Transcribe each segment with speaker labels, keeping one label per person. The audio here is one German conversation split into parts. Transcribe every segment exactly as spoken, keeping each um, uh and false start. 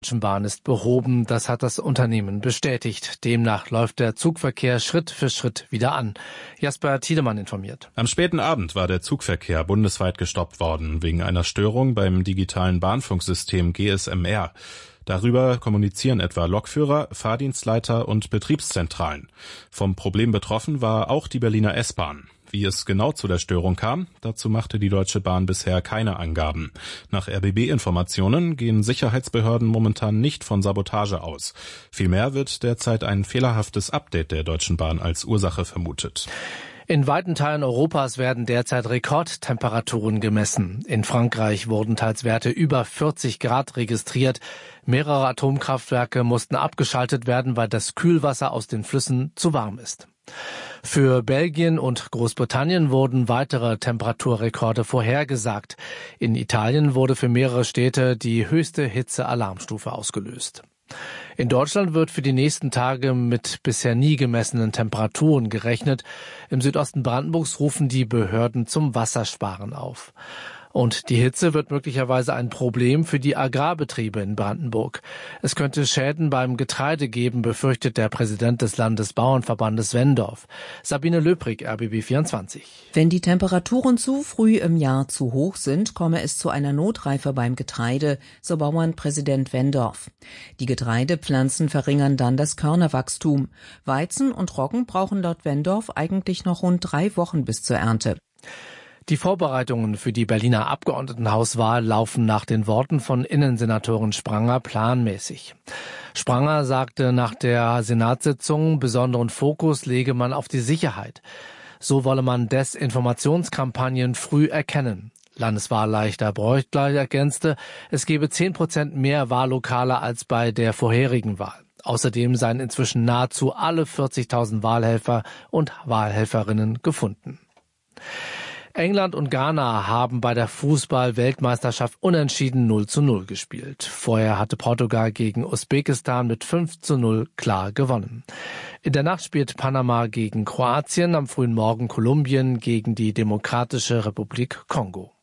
Speaker 1: Deutschen Bahn ist behoben, das hat das Unternehmen bestätigt. Demnach läuft der Zugverkehr Schritt für Schritt wieder an. Jasper Tiedemann informiert.
Speaker 2: Am späten Abend war der Zugverkehr bundesweit gestoppt worden, wegen einer Störung beim digitalen Bahnfunksystem G S M R. Darüber kommunizieren etwa Lokführer, Fahrdienstleiter und Betriebszentralen. Vom Problem betroffen war auch die Berliner S-Bahn. Wie es genau zu der Störung kam, dazu machte die Deutsche Bahn bisher keine Angaben. Nach R B B-Informationen gehen Sicherheitsbehörden momentan nicht von Sabotage aus. Vielmehr wird derzeit ein fehlerhaftes Update der Deutschen Bahn als Ursache vermutet.
Speaker 1: In weiten Teilen Europas werden derzeit Rekordtemperaturen gemessen. In Frankreich wurden teils Werte über vierzig Grad registriert. Mehrere Atomkraftwerke mussten abgeschaltet werden, weil das Kühlwasser aus den Flüssen zu warm ist. Für Belgien und Großbritannien wurden weitere Temperaturrekorde vorhergesagt. In Italien wurde für mehrere Städte die höchste Hitzealarmstufe ausgelöst. In Deutschland wird für die nächsten Tage mit bisher nie gemessenen Temperaturen gerechnet. Im Südosten Brandenburgs rufen die Behörden zum Wassersparen auf. Und die Hitze wird möglicherweise ein Problem für die Agrarbetriebe in Brandenburg. Es könnte Schäden beim Getreide geben, befürchtet der Präsident des Landesbauernverbandes Wendorf. Sabine Löbrig, R B B vierundzwanzig.
Speaker 3: Wenn die Temperaturen zu früh im Jahr zu hoch sind, komme es zu einer Notreife beim Getreide, so Bauernpräsident Wendorf. Die Getreidepflanzen verringern dann das Körnerwachstum. Weizen und Roggen brauchen laut Wendorf eigentlich noch rund drei Wochen bis zur Ernte.
Speaker 1: Die Vorbereitungen für die Berliner Abgeordnetenhauswahl laufen nach den Worten von Innensenatorin Spranger planmäßig. Spranger sagte nach der Senatssitzung, besonderen Fokus lege man auf die Sicherheit. So wolle man Desinformationskampagnen früh erkennen. Landeswahlleiter Bräuchler ergänzte, es gebe zehn Prozent mehr Wahllokale als bei der vorherigen Wahl. Außerdem seien inzwischen nahezu alle vierzigtausend Wahlhelfer und Wahlhelferinnen gefunden. England und Ghana haben bei der Fußball-Weltmeisterschaft unentschieden null zu null gespielt. Vorher hatte Portugal gegen Usbekistan mit fünf zu null klar gewonnen. In der Nacht spielt Panama gegen Kroatien, am frühen Morgen Kolumbien gegen die Demokratische Republik Kongo.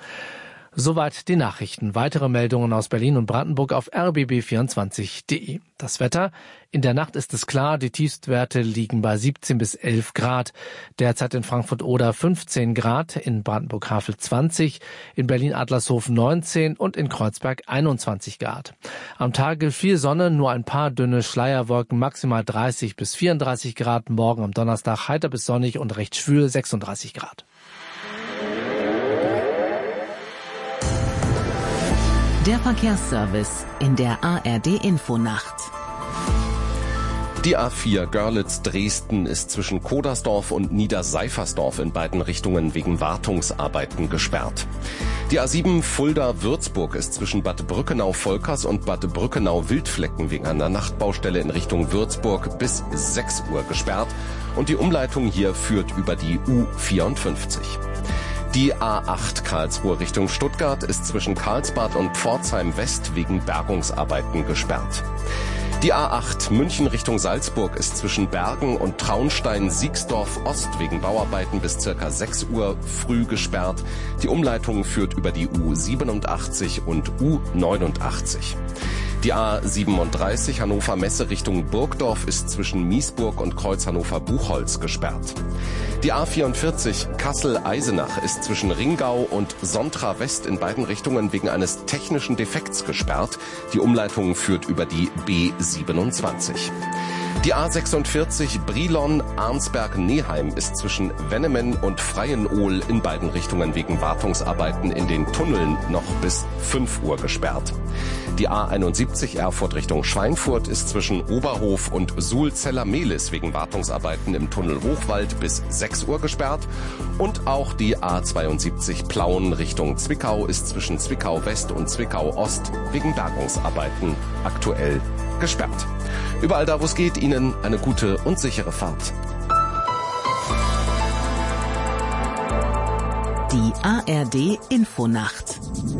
Speaker 1: Soweit die Nachrichten. Weitere Meldungen aus Berlin und Brandenburg auf r b b vierundzwanzig punkt de. Das Wetter. In der Nacht ist es klar, die Tiefstwerte liegen bei siebzehn bis elf Grad. Derzeit in Frankfurt-Oder fünfzehn Grad, in Brandenburg-Havel zwanzig, in Berlin-Adlershof neunzehn und in Kreuzberg einundzwanzig Grad. Am Tage viel Sonne, nur ein paar dünne Schleierwolken, maximal dreißig bis vierunddreißig Grad. Morgen am Donnerstag heiter bis sonnig und recht schwül, sechsunddreißig Grad.
Speaker 4: Der Verkehrsservice in der A R D-Infonacht.
Speaker 5: Die A vier Görlitz-Dresden ist zwischen Kodersdorf und Niederseifersdorf in beiden Richtungen wegen Wartungsarbeiten gesperrt. Die A sieben Fulda-Würzburg ist zwischen Bad Brückenau-Volkers und Bad Brückenau-Wildflecken wegen einer Nachtbaustelle in Richtung Würzburg bis sechs Uhr gesperrt und die Umleitung hier führt über die U vierundfünfzig. Die A acht Karlsruhe Richtung Stuttgart ist zwischen Karlsbad und Pforzheim West wegen Bergungsarbeiten gesperrt. Die A acht München Richtung Salzburg ist zwischen Bergen und Traunstein-Siegsdorf Ost wegen Bauarbeiten bis circa sechs Uhr früh gesperrt. Die Umleitung führt über die U siebenundachtzig und U neunundachtzig. Die A siebenunddreißig Hannover Messe Richtung Burgdorf ist zwischen Miesburg und Kreuz Hannover-Buchholz gesperrt. Die A vierundvierzig Kassel-Eisenach ist zwischen Ringau und Sontra West in beiden Richtungen wegen eines technischen Defekts gesperrt. Die Umleitung führt über die B siebenundzwanzig. Die A sechsundvierzig Brilon-Arnsberg-Neheim ist zwischen Wennemen und Freienohl in beiden Richtungen wegen Wartungsarbeiten in den Tunneln noch bis fünf Uhr gesperrt. Die A einundsiebzig Erfurt Richtung Schweinfurt ist zwischen Oberhof und Suhl-Zeller-Mehlis wegen Wartungsarbeiten im Tunnel Hochwald bis sechs Uhr gesperrt. Und auch die A zweiundsiebzig Plauen Richtung Zwickau ist zwischen Zwickau West und Zwickau Ost wegen Bergungsarbeiten aktuell gesperrt. Überall da, wo es geht, Ihnen eine gute und sichere Fahrt.
Speaker 4: Die A R D-Infonacht.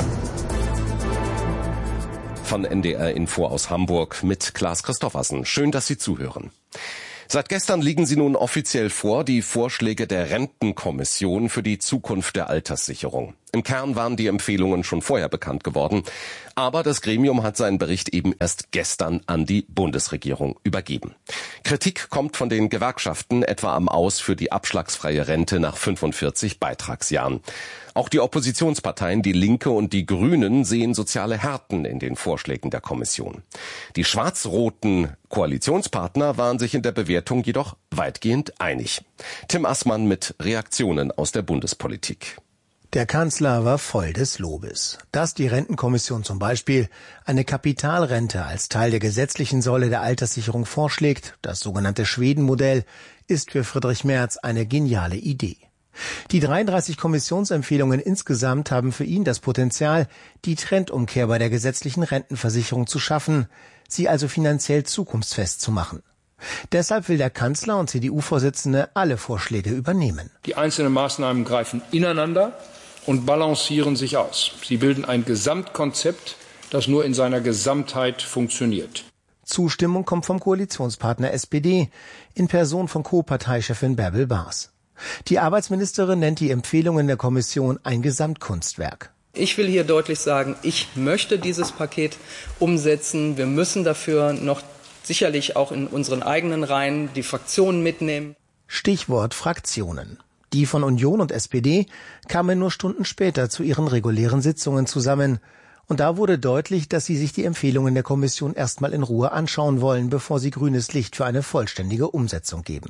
Speaker 5: Von N D R Info aus Hamburg mit Klaas Christoffersen. Schön, dass Sie zuhören. Seit gestern liegen sie nun offiziell vor, die Vorschläge der Rentenkommission für die Zukunft der Alterssicherung. Im Kern waren die Empfehlungen schon vorher bekannt geworden. Aber das Gremium hat seinen Bericht eben erst gestern an die Bundesregierung übergeben. Kritik kommt von den Gewerkschaften, etwa am Aus für die abschlagsfreie Rente nach fünfundvierzig Beitragsjahren. Auch die Oppositionsparteien, die Linke und die Grünen, sehen soziale Härten in den Vorschlägen der Kommission. Die schwarz-roten Koalitionspartner waren sich in der Bewertung jedoch weitgehend einig. Tim Assmann mit Reaktionen aus der Bundespolitik.
Speaker 6: Der Kanzler war voll des Lobes. Dass die Rentenkommission zum Beispiel eine Kapitalrente als Teil der gesetzlichen Säule der Alterssicherung vorschlägt, das sogenannte Schweden-Modell, ist für Friedrich Merz eine geniale Idee. Die dreiunddreißig Kommissionsempfehlungen insgesamt haben für ihn das Potenzial, die Trendumkehr bei der gesetzlichen Rentenversicherung zu schaffen, sie also finanziell zukunftsfest zu machen. Deshalb will der Kanzler und C D U-Vorsitzende alle Vorschläge übernehmen.
Speaker 7: Die einzelnen Maßnahmen greifen ineinander und balancieren sich aus. Sie bilden ein Gesamtkonzept, das nur in seiner Gesamtheit funktioniert.
Speaker 6: Zustimmung kommt vom Koalitionspartner S P D in Person von Co-Parteichefin Bärbel Baas. Die Arbeitsministerin nennt die Empfehlungen der Kommission ein Gesamtkunstwerk.
Speaker 8: Ich will hier deutlich sagen, ich möchte dieses Paket umsetzen. Wir müssen dafür noch sicherlich auch in unseren eigenen Reihen die Fraktionen mitnehmen.
Speaker 6: Stichwort Fraktionen. Die von Union und S P D kamen nur Stunden später zu ihren regulären Sitzungen zusammen. Und da wurde deutlich, dass sie sich die Empfehlungen der Kommission erstmal in Ruhe anschauen wollen, bevor sie grünes Licht für eine vollständige Umsetzung geben.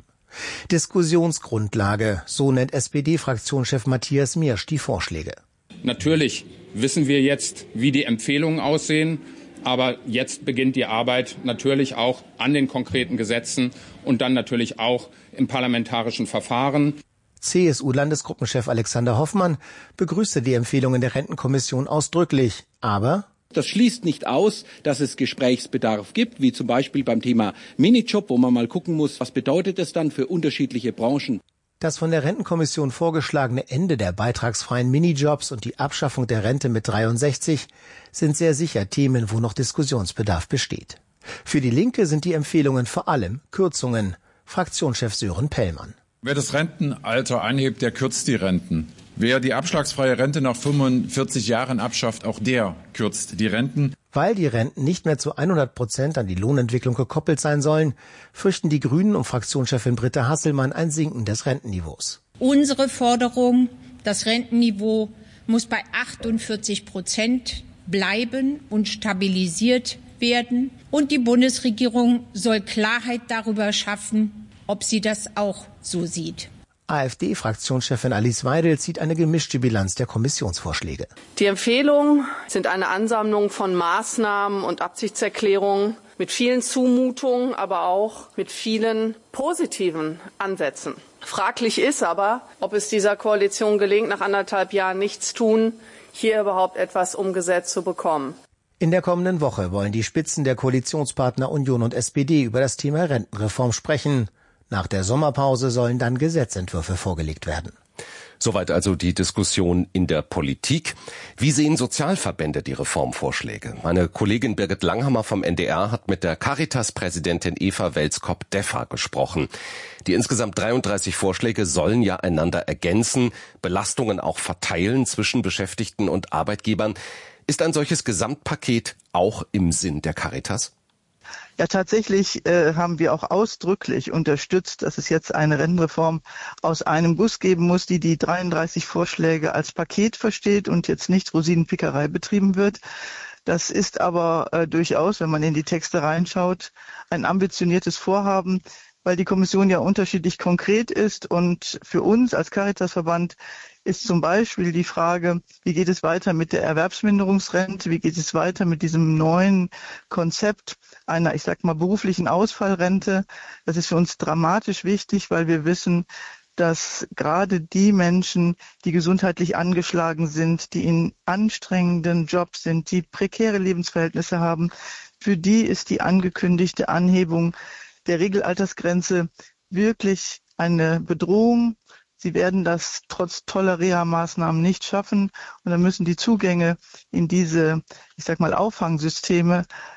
Speaker 6: Diskussionsgrundlage, so nennt S P D-Fraktionschef Matthias Miersch die Vorschläge.
Speaker 9: Natürlich wissen wir jetzt, wie die Empfehlungen aussehen, aber jetzt beginnt die Arbeit natürlich auch an den konkreten Gesetzen und dann natürlich auch im parlamentarischen Verfahren.
Speaker 6: C S U-Landesgruppenchef Alexander Hoffmann begrüßte die Empfehlungen der Rentenkommission ausdrücklich, aber
Speaker 10: das schließt nicht aus, dass es Gesprächsbedarf gibt, wie zum Beispiel beim Thema Minijob, wo man mal gucken muss, was bedeutet es dann für unterschiedliche Branchen.
Speaker 6: Das von der Rentenkommission vorgeschlagene Ende der beitragsfreien Minijobs und die Abschaffung der Rente mit dreiundsechzig sind sehr sicher Themen, wo noch Diskussionsbedarf besteht. Für die Linke sind die Empfehlungen vor allem Kürzungen. Fraktionschef Sören Pellmann.
Speaker 11: Wer das Rentenalter anhebt, der kürzt die Renten. Wer die abschlagsfreie Rente nach fünfundvierzig Jahren abschafft, auch der kürzt die Renten.
Speaker 6: Weil die Renten nicht mehr zu hundert Prozent an die Lohnentwicklung gekoppelt sein sollen, fürchten die Grünen um Fraktionschefin Britta Hasselmann ein Sinken des Rentenniveaus.
Speaker 12: Unsere Forderung, das Rentenniveau muss bei achtundvierzig Prozent bleiben und stabilisiert werden. Und die Bundesregierung soll Klarheit darüber schaffen, ob sie das auch so sieht.
Speaker 6: AfD-Fraktionschefin Alice Weidel zieht eine gemischte Bilanz der Kommissionsvorschläge.
Speaker 13: Die Empfehlungen sind eine Ansammlung von Maßnahmen und Absichtserklärungen mit vielen Zumutungen, aber auch mit vielen positiven Ansätzen. Fraglich ist aber, ob es dieser Koalition gelingt, nach anderthalb Jahren nichts tun, hier überhaupt etwas umgesetzt zu bekommen.
Speaker 6: In der kommenden Woche wollen die Spitzen der Koalitionspartner Union und S P D über das Thema Rentenreform sprechen. Nach der Sommerpause sollen dann Gesetzentwürfe vorgelegt werden.
Speaker 5: Soweit also die Diskussion in der Politik. Wie sehen Sozialverbände die Reformvorschläge? Meine Kollegin Birgit Langhammer vom N D R hat mit der Caritas-Präsidentin Eva Welskop-Deffer gesprochen. Die insgesamt dreiunddreißig Vorschläge sollen ja einander ergänzen, Belastungen auch verteilen zwischen Beschäftigten und Arbeitgebern. Ist ein solches Gesamtpaket auch im Sinn der Caritas?
Speaker 14: Ja, tatsächlich äh, haben wir auch ausdrücklich unterstützt, dass es jetzt eine Rentenreform aus einem Guss geben muss, die die dreiunddreißig Vorschläge als Paket versteht und jetzt nicht Rosinenpickerei betrieben wird. Das ist aber äh, durchaus, wenn man in die Texte reinschaut, ein ambitioniertes Vorhaben, weil die Kommission ja unterschiedlich konkret ist. Und für uns als Caritasverband ist zum Beispiel die Frage, wie geht es weiter mit der Erwerbsminderungsrente, wie geht es weiter mit diesem neuen Konzept einer, ich sag mal, beruflichen Ausfallrente. Das ist für uns dramatisch wichtig, weil wir wissen, dass gerade die Menschen, die gesundheitlich angeschlagen sind, die in anstrengenden Jobs sind, die prekäre Lebensverhältnisse haben, für die ist die angekündigte Anhebung der Regelaltersgrenze wirklich eine Bedrohung. Sie werden das trotz toller Reha-Maßnahmen nicht schaffen. Und dann müssen die Zugänge in diese, ich sag mal, Auffangsysteme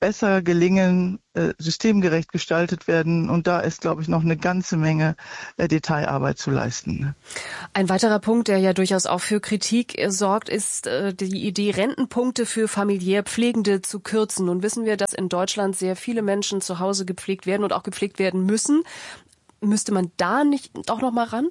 Speaker 14: besser gelingen, äh, systemgerecht gestaltet werden. Und da ist, glaube ich, noch eine ganze Menge äh, Detailarbeit zu leisten.
Speaker 15: Ein weiterer Punkt, der ja durchaus auch für Kritik äh, sorgt, ist äh, die Idee, Rentenpunkte für familiär Pflegende zu kürzen. Nun wissen wir, dass in Deutschland sehr viele Menschen zu Hause gepflegt werden und auch gepflegt werden müssen. Müsste man da nicht auch noch mal ran?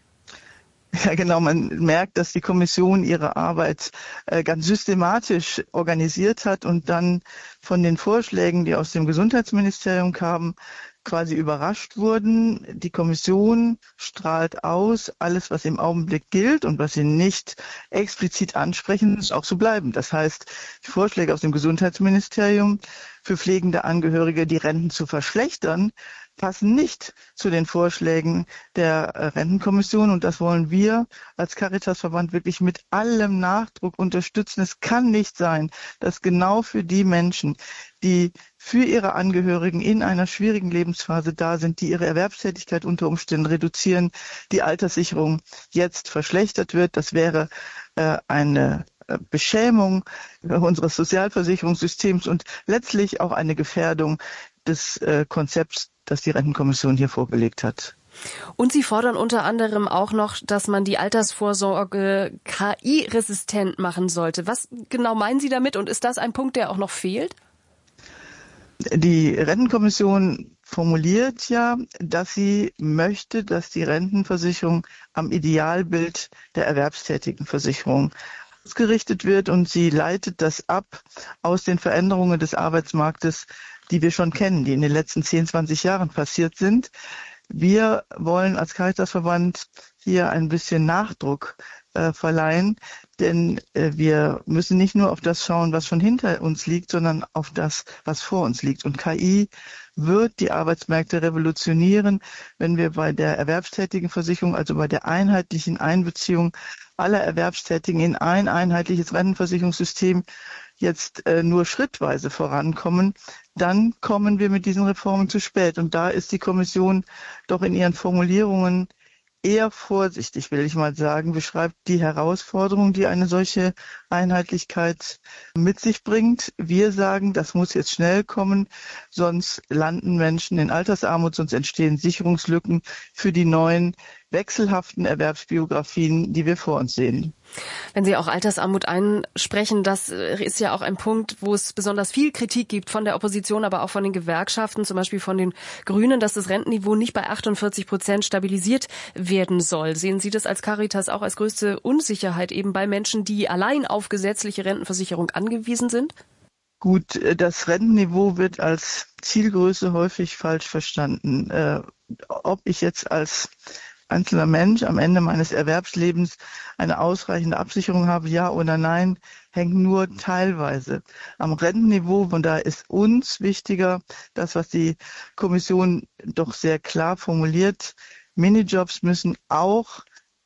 Speaker 14: Ja, genau. Man merkt, dass die Kommission ihre Arbeit äh, ganz systematisch organisiert hat und dann von den Vorschlägen, die aus dem Gesundheitsministerium kamen, quasi überrascht wurden. Die Kommission strahlt aus, alles, was im Augenblick gilt und was sie nicht explizit ansprechen, muss auch so bleiben. Das heißt, die Vorschläge aus dem Gesundheitsministerium für pflegende Angehörige, die Renten zu verschlechtern, passen nicht zu den Vorschlägen der Rentenkommission. Und das wollen wir als Caritasverband wirklich mit allem Nachdruck unterstützen. Es kann nicht sein, dass genau für die Menschen, die für ihre Angehörigen in einer schwierigen Lebensphase da sind, die ihre Erwerbstätigkeit unter Umständen reduzieren, die Alterssicherung jetzt verschlechtert wird. Das wäre äh, eine Beschämung unseres Sozialversicherungssystems und letztlich auch eine Gefährdung des äh, Konzepts, das die Rentenkommission hier vorgelegt hat.
Speaker 15: Und Sie fordern unter anderem auch noch, dass man die Altersvorsorge K I-resistent machen sollte. Was genau meinen Sie damit und ist das ein Punkt, der auch noch fehlt?
Speaker 14: Die Rentenkommission formuliert ja, dass sie möchte, dass die Rentenversicherung am Idealbild der Erwerbstätigenversicherung ausgerichtet wird und sie leitet das ab aus den Veränderungen des Arbeitsmarktes, die wir schon kennen, die in den letzten zehn, zwanzig Jahren passiert sind. Wir wollen als Caritasverband hier ein bisschen Nachdruck äh, verleihen, denn äh, wir müssen nicht nur auf das schauen, was schon hinter uns liegt, sondern auf das, was vor uns liegt. Und K I wird die Arbeitsmärkte revolutionieren, wenn wir bei der Erwerbstätigenversicherung, also bei der einheitlichen Einbeziehung aller Erwerbstätigen in ein einheitliches Rentenversicherungssystem jetzt äh, nur schrittweise vorankommen, dann kommen wir mit diesen Reformen zu spät. Und da ist die Kommission doch in ihren Formulierungen eher vorsichtig, will ich mal sagen, beschreibt die Herausforderung, die eine solche Einheitlichkeit mit sich bringt. Wir sagen, das muss jetzt schnell kommen, sonst landen Menschen in Altersarmut, sonst entstehen Sicherungslücken für die neuen wechselhaften Erwerbsbiografien, die wir vor uns sehen.
Speaker 15: Wenn Sie auch Altersarmut einsprechen, das ist ja auch ein Punkt, wo es besonders viel Kritik gibt von der Opposition, aber auch von den Gewerkschaften, zum Beispiel von den Grünen, dass das Rentenniveau nicht bei achtundvierzig Prozent stabilisiert werden soll. Sehen Sie das als Caritas auch als größte Unsicherheit eben bei Menschen, die allein auf gesetzliche Rentenversicherung angewiesen sind?
Speaker 14: Gut, das Rentenniveau wird als Zielgröße häufig falsch verstanden. Äh, ob ich jetzt als einzelner Mensch am Ende meines Erwerbslebens eine ausreichende Absicherung habe, ja oder nein, hängt nur teilweise am Rentenniveau. Von daher ist uns wichtiger, das, was die Kommission doch sehr klar formuliert, Minijobs müssen auch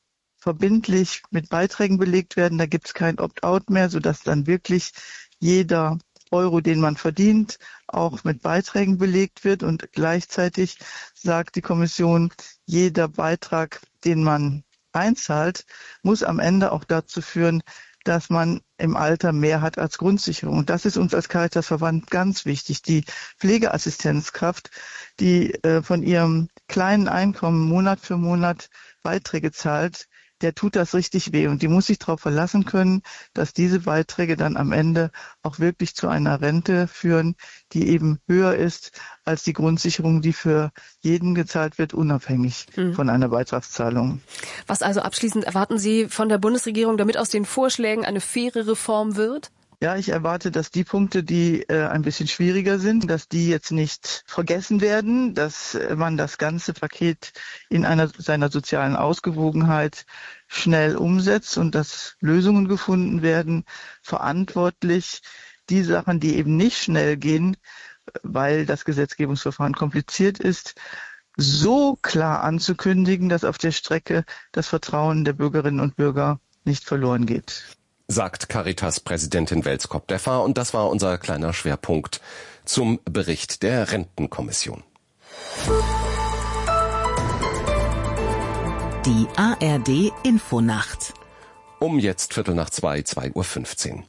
Speaker 14: verbindlich mit Beiträgen belegt werden. Da gibt es kein Opt-out mehr, sodass dann wirklich jeder Euro, den man verdient, auch mit Beiträgen belegt wird. Und gleichzeitig sagt die Kommission, jeder Beitrag, den man einzahlt, muss am Ende auch dazu führen, dass man im Alter mehr hat als Grundsicherung. Und das ist uns als Caritasverband ganz wichtig. Die Pflegeassistenzkraft, die äh, von ihrem kleinen Einkommen Monat für Monat Beiträge zahlt, der tut das richtig weh und die muss sich darauf verlassen können, dass diese Beiträge dann am Ende auch wirklich zu einer Rente führen, die eben höher ist als die Grundsicherung, die für jeden gezahlt wird, unabhängig mhm. von einer Beitragszahlung.
Speaker 15: Was also abschließend erwarten Sie von der Bundesregierung, damit aus den Vorschlägen eine faire Reform wird?
Speaker 14: Ja, ich erwarte, dass die Punkte, die äh, ein bisschen schwieriger sind, dass die jetzt nicht vergessen werden, dass äh, man das ganze Paket in einer seiner sozialen Ausgewogenheit schnell umsetzt und dass Lösungen gefunden werden, verantwortlich die Sachen, die eben nicht schnell gehen, weil das Gesetzgebungsverfahren kompliziert ist, so klar anzukündigen, dass auf der Strecke das Vertrauen der Bürgerinnen und Bürger nicht verloren geht.
Speaker 5: Sagt Caritas-Präsidentin Welskop-Deffer, und das war unser kleiner Schwerpunkt zum Bericht der Rentenkommission.
Speaker 4: Die A R D Infonacht.
Speaker 5: Um jetzt Viertel nach zwei, zwei Uhr fünfzehn.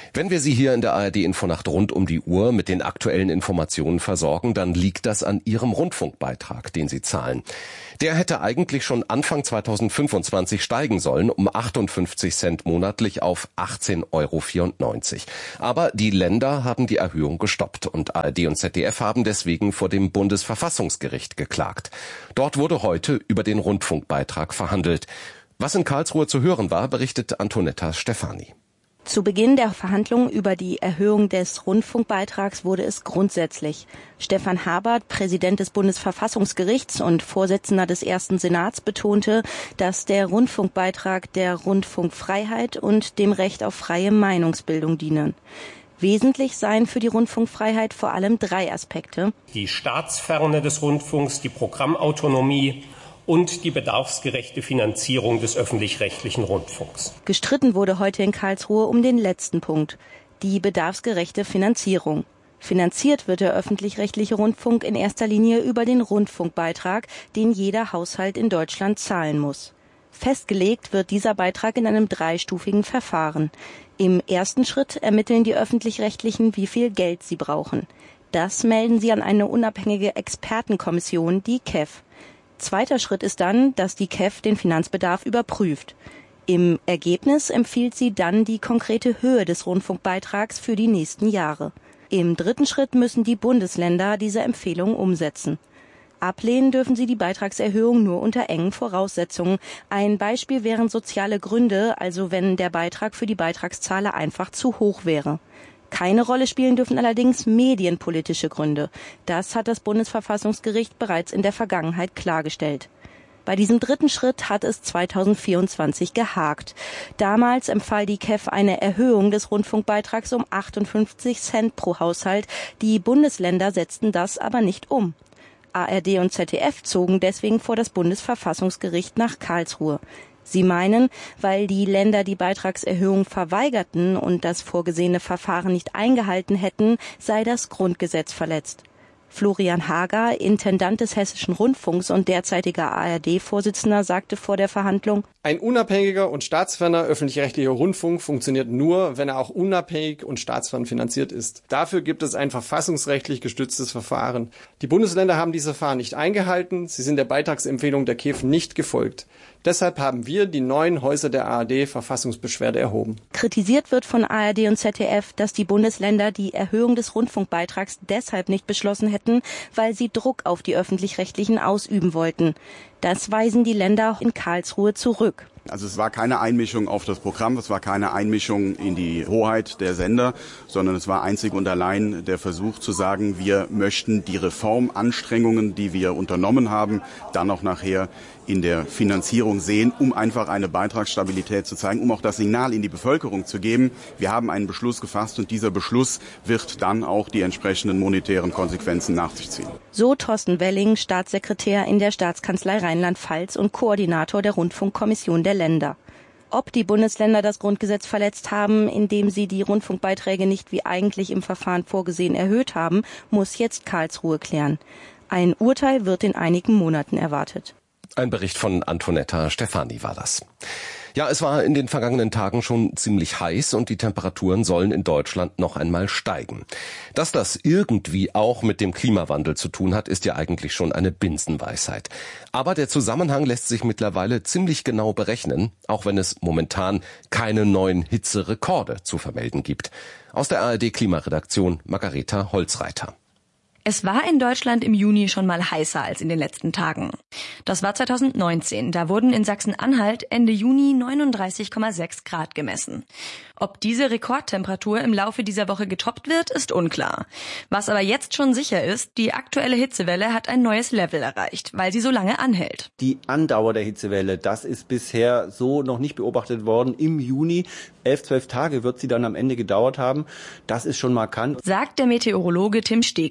Speaker 5: Wenn wir Sie hier in der A R D Infonacht rund um die Uhr mit den aktuellen Informationen versorgen, dann liegt das an Ihrem Rundfunkbeitrag, den Sie zahlen. Der hätte eigentlich schon Anfang zweitausendfünfundzwanzig steigen sollen, um achtundfünfzig Cent monatlich auf achtzehn Euro vierundneunzig. Aber die Länder haben die Erhöhung gestoppt und A R D und Z D F haben deswegen vor dem Bundesverfassungsgericht geklagt. Dort wurde heute über den Rundfunkbeitrag verhandelt. Was in Karlsruhe zu hören war, berichtet Antonetta Stefani.
Speaker 16: Zu Beginn der Verhandlungen über die Erhöhung des Rundfunkbeitrags wurde es grundsätzlich. Stefan Habert, Präsident des Bundesverfassungsgerichts und Vorsitzender des ersten Senats, betonte, dass der Rundfunkbeitrag der Rundfunkfreiheit und dem Recht auf freie Meinungsbildung dienen. Wesentlich seien für die Rundfunkfreiheit vor allem drei Aspekte:
Speaker 17: die Staatsferne des Rundfunks, die Programmautonomie und die bedarfsgerechte Finanzierung des öffentlich-rechtlichen Rundfunks.
Speaker 16: Gestritten wurde heute in Karlsruhe um den letzten Punkt, die bedarfsgerechte Finanzierung. Finanziert wird der öffentlich-rechtliche Rundfunk in erster Linie über den Rundfunkbeitrag, den jeder Haushalt in Deutschland zahlen muss. Festgelegt wird dieser Beitrag in einem dreistufigen Verfahren. Im ersten Schritt ermitteln die Öffentlich-Rechtlichen, wie viel Geld sie brauchen. Das melden sie an eine unabhängige Expertenkommission, die K E F. Zweiter Schritt ist dann, dass die K E F den Finanzbedarf überprüft. Im Ergebnis empfiehlt sie dann die konkrete Höhe des Rundfunkbeitrags für die nächsten Jahre. Im dritten Schritt müssen die Bundesländer diese Empfehlung umsetzen. Ablehnen dürfen sie die Beitragserhöhung nur unter engen Voraussetzungen. Ein Beispiel wären soziale Gründe, also wenn der Beitrag für die Beitragszahler einfach zu hoch wäre. Keine Rolle spielen dürfen allerdings medienpolitische Gründe. Das hat das Bundesverfassungsgericht bereits in der Vergangenheit klargestellt. Bei diesem dritten Schritt hat es zweitausendvierundzwanzig gehakt. Damals empfahl die K E F eine Erhöhung des Rundfunkbeitrags um achtundfünfzig Cent pro Haushalt. Die Bundesländer setzten das aber nicht um. A R D und Z D F zogen deswegen vor das Bundesverfassungsgericht nach Karlsruhe. Sie meinen, weil die Länder die Beitragserhöhung verweigerten und das vorgesehene Verfahren nicht eingehalten hätten, sei das Grundgesetz verletzt. Florian Hager, Intendant des Hessischen Rundfunks und derzeitiger A R D-Vorsitzender, sagte vor der Verhandlung:
Speaker 18: Ein unabhängiger und staatsferner öffentlich-rechtlicher Rundfunk funktioniert nur, wenn er auch unabhängig und staatsfern finanziert ist. Dafür gibt es ein verfassungsrechtlich gestütztes Verfahren. Die Bundesländer haben dieses Verfahren nicht eingehalten, sie sind der Beitragsempfehlung der K E F nicht gefolgt. Deshalb haben wir die neuen Häuser der A R D Verfassungsbeschwerde erhoben.
Speaker 16: Kritisiert wird von A R D und Z D F, dass die Bundesländer die Erhöhung des Rundfunkbeitrags deshalb nicht beschlossen hätten, weil sie Druck auf die Öffentlich-Rechtlichen ausüben wollten. Das weisen die Länder in Karlsruhe zurück.
Speaker 19: Also es war keine Einmischung auf das Programm, es war keine Einmischung in die Hoheit der Sender, sondern es war einzig und allein der Versuch zu sagen, wir möchten die Reformanstrengungen, die wir unternommen haben, dann auch nachher in der Finanzierung sehen, um einfach eine Beitragsstabilität zu zeigen, um auch das Signal in die Bevölkerung zu geben. Wir haben einen Beschluss gefasst und dieser Beschluss wird dann auch die entsprechenden monetären Konsequenzen nach sich ziehen.
Speaker 16: So Thorsten Welling, Staatssekretär in der Staatskanzlei Rheinland-Pfalz und Koordinator der Rundfunkkommission der Länder. Ob die Bundesländer das Grundgesetz verletzt haben, indem sie die Rundfunkbeiträge nicht wie eigentlich im Verfahren vorgesehen erhöht haben, muss jetzt Karlsruhe klären. Ein Urteil wird in einigen Monaten erwartet.
Speaker 5: Ein Bericht von Antonetta Stefani war das. Ja, es war in den vergangenen Tagen schon ziemlich heiß und die Temperaturen sollen in Deutschland noch einmal steigen. Dass das irgendwie auch mit dem Klimawandel zu tun hat, ist ja eigentlich schon eine Binsenweisheit. Aber der Zusammenhang lässt sich mittlerweile ziemlich genau berechnen, auch wenn es momentan keine neuen Hitzerekorde zu vermelden gibt. Aus der A R D-Klimaredaktion Margareta Holzreiter.
Speaker 20: Es war in Deutschland im Juni schon mal heißer als in den letzten Tagen. Das war zweitausendneunzehn. Da wurden in Sachsen-Anhalt Ende Juni neununddreißig Komma sechs Grad gemessen. Ob diese Rekordtemperatur im Laufe dieser Woche getoppt wird, ist unklar. Was aber jetzt schon sicher ist, die aktuelle Hitzewelle hat ein neues Level erreicht, weil sie so lange anhält.
Speaker 21: Die Andauer der Hitzewelle, das ist bisher so noch nicht beobachtet worden. Im Juni, elf, zwölf Tage wird sie dann am Ende gedauert haben. Das ist schon markant,
Speaker 20: sagt der Meteorologe Tim Steger.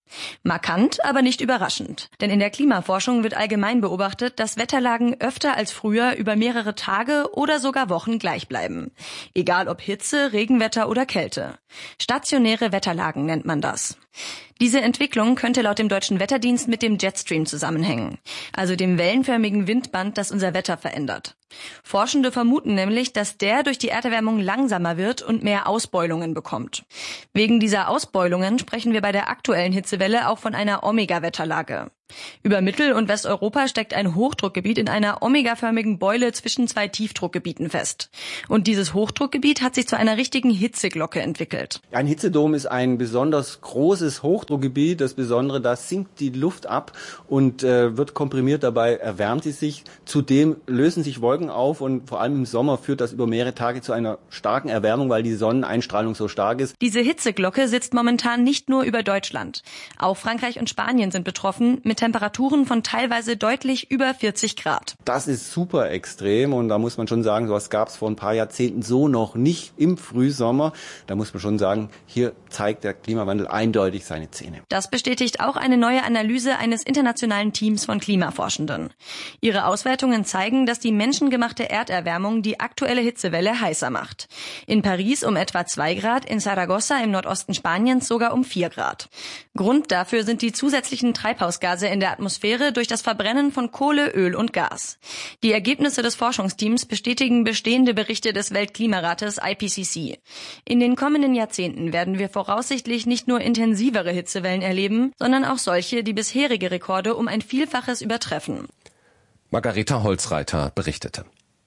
Speaker 20: Markant, aber nicht überraschend. Denn in der Klimaforschung wird allgemein beobachtet, dass Wetterlagen öfter als früher über mehrere Tage oder sogar Wochen gleich bleiben. Egal ob Hitze, Regenwetter oder Kälte. Stationäre Wetterlagen nennt man das. Diese Entwicklung könnte laut dem Deutschen Wetterdienst mit dem Jetstream zusammenhängen, also dem wellenförmigen Windband, das unser Wetter verändert. Forschende vermuten nämlich, dass der durch die Erderwärmung langsamer wird und mehr Ausbeulungen bekommt. Wegen dieser Ausbeulungen sprechen wir bei der aktuellen Hitzewelle auch von einer Omega-Wetterlage. Über Mittel- und Westeuropa steckt ein Hochdruckgebiet in einer omegaförmigen Beule zwischen zwei Tiefdruckgebieten fest. Und dieses Hochdruckgebiet hat sich zu einer richtigen Hitzeglocke entwickelt.
Speaker 21: Ein Hitzedom ist ein besonders großes Hochdruckgebiet. Das Besondere, da sinkt die Luft ab und äh, wird komprimiert. Dabei erwärmt sie sich. Zudem lösen sich Wolken auf und vor allem im Sommer führt das über mehrere Tage zu einer starken Erwärmung, weil die Sonneneinstrahlung so stark ist.
Speaker 20: Diese Hitzeglocke sitzt momentan nicht nur über Deutschland. Auch Frankreich und Spanien sind betroffen, mit Temperaturen von teilweise deutlich über vierzig Grad.
Speaker 21: Das ist super extrem und da muss man schon sagen, sowas gab es vor ein paar Jahrzehnten so noch nicht im Frühsommer. Da muss man schon sagen, hier zeigt der Klimawandel eindeutig seine Zähne.
Speaker 20: Das bestätigt auch eine neue Analyse eines internationalen Teams von Klimaforschenden. Ihre Auswertungen zeigen, dass die menschengemachte Erderwärmung die aktuelle Hitzewelle heißer macht. In Paris um etwa zwei Grad, in Saragossa im Nordosten Spaniens sogar um vier Grad. Grund dafür sind die zusätzlichen Treibhausgase in der Atmosphäre durch das Verbrennen von Kohle, Öl und Gas. Die Ergebnisse des Forschungsteams bestätigen bestehende Berichte des Weltklimarates I P C C. In den kommenden Jahrzehnten werden wir voraussichtlich nicht nur intensivere Hitzewellen erleben, sondern auch solche, die bisherige Rekorde um ein Vielfaches übertreffen.
Speaker 5: Margareta Holzreiter berichtete.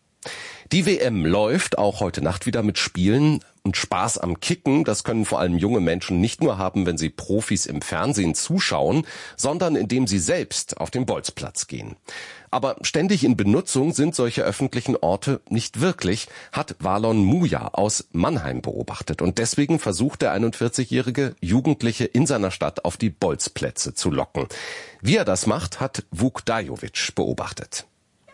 Speaker 5: Die W M läuft auch heute Nacht wieder mit Spielen und Spaß am Kicken. Das können vor allem junge Menschen nicht nur haben, wenn sie Profis im Fernsehen zuschauen, sondern indem sie selbst auf den Bolzplatz gehen. Aber ständig in Benutzung sind solche öffentlichen Orte nicht wirklich, hat Valon Muja aus Mannheim beobachtet. Und deswegen versucht der einundvierzigjährige Jugendliche in seiner Stadt auf die Bolzplätze zu locken. Wie er das macht, hat Vuk Dajovic beobachtet.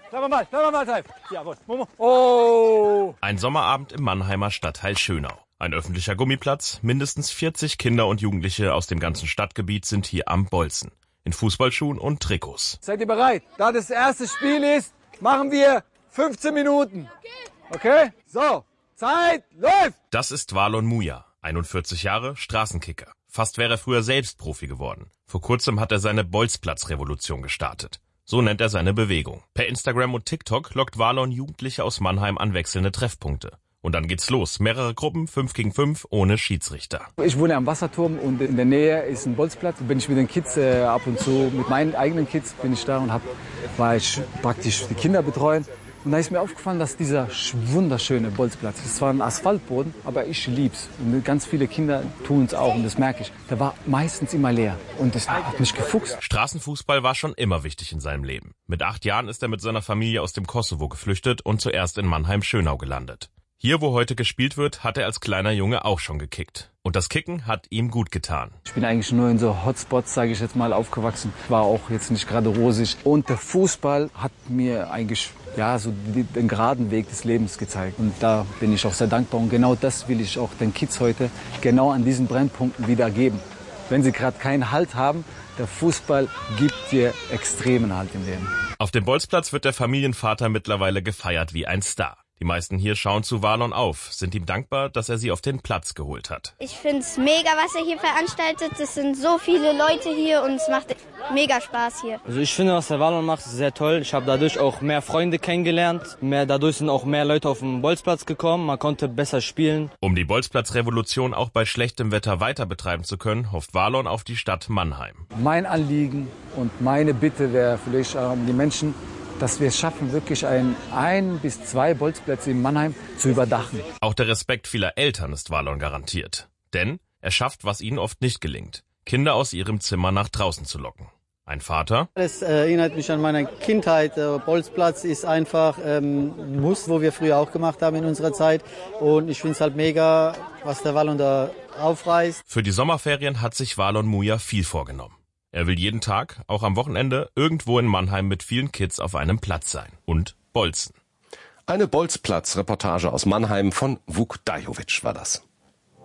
Speaker 2: Oh. Ein Sommerabend im Mannheimer Stadtteil Schönau. Ein öffentlicher Gummiplatz, mindestens vierzig Kinder und Jugendliche aus dem ganzen Stadtgebiet sind hier am Bolzen. In Fußballschuhen und Trikots.
Speaker 22: Seid ihr bereit? Da das erste Spiel ist, machen wir fünfzehn Minuten. Okay? So, Zeit, läuft!
Speaker 2: Das ist Valon Muja, einundvierzig Jahre, Straßenkicker. Fast wäre er früher selbst Profi geworden. Vor kurzem hat er seine Bolzplatzrevolution gestartet. So nennt er seine Bewegung. Per Instagram und TikTok lockt Valon Jugendliche aus Mannheim an wechselnde Treffpunkte. Und dann geht's los. Mehrere Gruppen, fünf gegen fünf, ohne Schiedsrichter.
Speaker 22: Ich wohne am Wasserturm und in der Nähe ist ein Bolzplatz. Bin ich mit den Kids äh, ab und zu, mit meinen eigenen Kids bin ich da und hab, war ich praktisch die Kinder betreuen. Und da ist mir aufgefallen, dass dieser wunderschöne Bolzplatz, es war ein Asphaltboden, aber ich lieb's. Und ganz viele Kinder tun es auch und das merke ich. Der war meistens immer leer und das hat mich gefuchst.
Speaker 2: Straßenfußball war schon immer wichtig in seinem Leben. Mit acht Jahren ist er mit seiner Familie aus dem Kosovo geflüchtet und zuerst in Mannheim-Schönau gelandet. Hier, wo heute gespielt wird, hat er als kleiner Junge auch schon gekickt. Und das Kicken hat ihm gut getan.
Speaker 22: Ich bin eigentlich nur in so Hotspots, sage ich jetzt mal, aufgewachsen. War auch jetzt nicht gerade rosig. Und der Fußball hat mir eigentlich ja so den geraden Weg des Lebens gezeigt. Und da bin ich auch sehr dankbar. Und genau das will ich auch den Kids heute genau an diesen Brennpunkten wieder geben. Wenn sie gerade keinen Halt haben, der Fußball gibt dir extremen Halt im Leben.
Speaker 2: Auf dem Bolzplatz wird der Familienvater mittlerweile gefeiert wie ein Star. Die meisten hier schauen zu Valon auf, sind ihm dankbar, dass er sie auf den Platz geholt hat.
Speaker 23: Ich finde es mega, was er hier veranstaltet. Es sind so viele Leute hier und es macht mega Spaß hier.
Speaker 24: Also ich finde, was der Valon macht, ist sehr toll. Ich habe dadurch auch mehr Freunde kennengelernt. Mehr, dadurch sind auch mehr Leute auf den Bolzplatz gekommen. Man konnte besser spielen.
Speaker 2: Um die Bolzplatzrevolution auch bei schlechtem Wetter weiter betreiben zu können, hofft Valon auf die Stadt Mannheim.
Speaker 22: Mein Anliegen und meine Bitte wäre vielleicht an die Menschen, dass wir es schaffen, wirklich ein, ein bis zwei Bolzplätze in Mannheim zu überdachen.
Speaker 2: Auch der Respekt vieler Eltern ist Valon garantiert. Denn er schafft, was ihnen oft nicht gelingt, Kinder aus ihrem Zimmer nach draußen zu locken. Ein Vater?
Speaker 25: Das erinnert mich an meine Kindheit. Der Bolzplatz ist einfach ähm, ein Muss, wo wir früher auch gemacht haben in unserer Zeit. Und ich finde es halt mega, was der Valon da aufreißt.
Speaker 2: Für die Sommerferien hat sich Valon Muja viel vorgenommen. Er will jeden Tag, auch am Wochenende, irgendwo in Mannheim mit vielen Kids auf einem Platz sein und bolzen.
Speaker 5: Eine Bolzplatz-Reportage aus Mannheim von Vuk Dajovic war das.